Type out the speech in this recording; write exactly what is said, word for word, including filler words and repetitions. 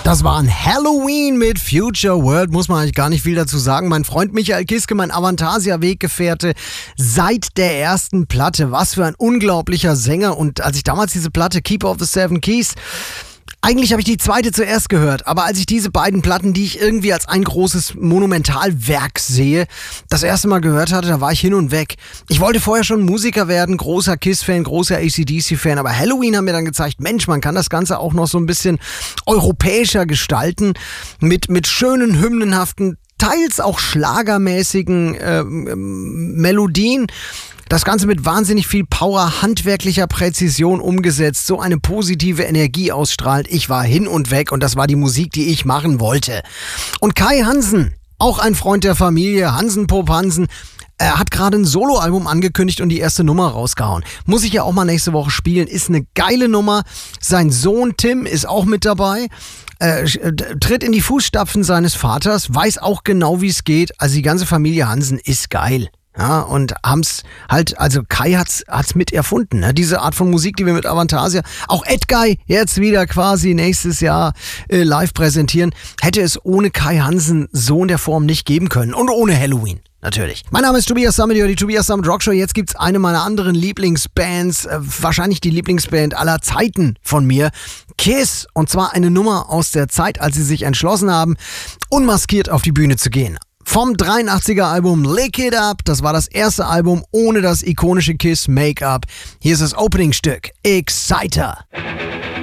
Das war ein Halloween mit Future World, muss man eigentlich gar nicht viel dazu sagen. Mein Freund Michael Kiske, mein Avantasia-Weggefährte seit der ersten Platte. Was für ein unglaublicher Sänger. Und als ich damals diese Platte Keeper of the Seven Keys, eigentlich habe ich die zweite zuerst gehört, aber als ich diese beiden Platten, die ich irgendwie als ein großes Monumentalwerk sehe, das erste Mal gehört hatte, da war ich hin und weg. Ich wollte vorher schon Musiker werden, großer Kiss-Fan, großer A C D C-Fan, aber Halloween haben mir dann gezeigt, Mensch, man kann das Ganze auch noch so ein bisschen europäischer gestalten, mit, mit schönen, hymnenhaften, teils auch schlagermäßigen äh, Melodien. Das Ganze mit wahnsinnig viel Power, handwerklicher Präzision umgesetzt, so eine positive Energie ausstrahlt. Ich war hin und weg und das war die Musik, die ich machen wollte. Und Kai Hansen, auch ein Freund der Familie, Hansen Pop Hansen, er hat gerade ein Soloalbum angekündigt und die erste Nummer rausgehauen. Muss ich ja auch mal nächste Woche spielen. Ist eine geile Nummer. Sein Sohn Tim ist auch mit dabei. Äh, tritt in die Fußstapfen seines Vaters, weiß auch genau, wie es geht. Also die ganze Familie Hansen ist geil. Ja, und haben's halt, also Kai hat's, hat's mit erfunden, ne? Diese Art von Musik, die wir mit Avantasia, auch Edguy jetzt wieder quasi nächstes Jahr äh, live präsentieren, hätte es ohne Kai Hansen so in der Form nicht geben können. Und ohne Halloween. Natürlich. Mein Name ist Tobias Sammet, die Tobias Sammet Rock Show. Jetzt gibt's eine meiner anderen Lieblingsbands, äh, wahrscheinlich die Lieblingsband aller Zeiten von mir, Kiss. Und zwar eine Nummer aus der Zeit, als sie sich entschlossen haben, unmaskiert auf die Bühne zu gehen. Vom dreiundachtziger Album Lick It Up, das war das erste Album ohne das ikonische Kiss Make-up. Hier ist das Opening-Stück, Exciter.